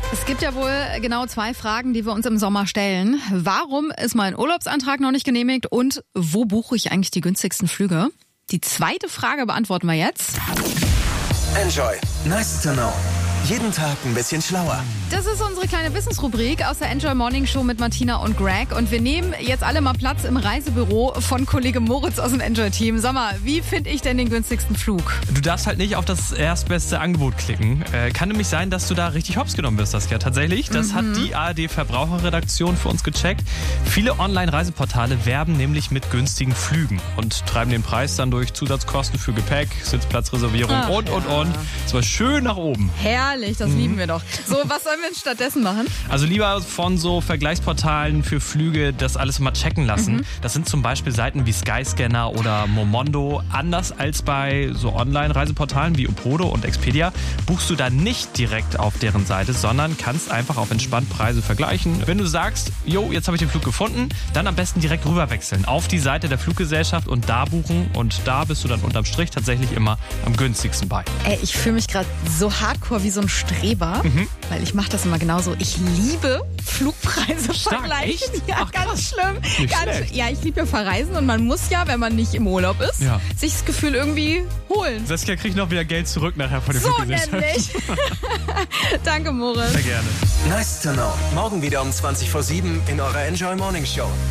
Es gibt ja wohl genau 2 Fragen, die wir uns im Sommer stellen. Warum ist mein Urlaubsantrag noch nicht genehmigt und wo buche ich eigentlich die günstigsten Flüge? Die zweite Frage beantworten wir jetzt. Enjoy. Nice to know. Jeden Tag ein bisschen schlauer. Das ist unsere kleine Wissensrubrik aus der Enjoy Morning Show mit Martina und Greg. Und wir nehmen jetzt alle mal Platz im Reisebüro von Kollege Moritz aus dem Enjoy-Team. Sag mal, wie finde ich denn den günstigsten Flug? Du darfst halt nicht auf das erstbeste Angebot klicken. Kann nämlich sein, dass du da richtig hops genommen bist, Saskia. Tatsächlich, das hat die ARD-Verbraucherredaktion für uns gecheckt. Viele Online-Reiseportale werben nämlich mit günstigen Flügen und treiben den Preis dann durch Zusatzkosten für Gepäck, Sitzplatzreservierung und. Es war schön nach oben. Herrlich, das lieben wir doch. So, was sollen wir denn stattdessen machen? Also lieber von so Vergleichsportalen für Flüge das alles mal checken lassen. Das sind zum Beispiel Seiten wie Skyscanner oder Momondo. Anders als bei so Online-Reiseportalen wie Opodo und Expedia buchst du da nicht direkt auf deren Seite, sondern kannst einfach auf entspannt Preise vergleichen. Wenn du sagst, jo, jetzt habe ich den Flug gefunden, dann am besten direkt rüberwechseln auf die Seite der Fluggesellschaft und da buchen. Und da bist du dann unterm Strich tatsächlich immer am günstigsten bei. Ey, ich fühle mich gerade so hardcore wie so ein Streber, weil ich mache das immer genauso. Ich liebe Flugpreise vergleichen. Echt? Ja, Ach, ganz schlimm. Schlecht. Ja, ich liebe ja Verreisen und man muss ja, wenn man nicht im Urlaub ist, sich das Gefühl irgendwie holen. Saskia kriegt noch wieder Geld zurück nachher von der So Fluggesellschaft. nämlich. Danke, Moritz. Sehr gerne. Nice to know. Morgen wieder um 20:07 in eurer Enjoy Morning Show.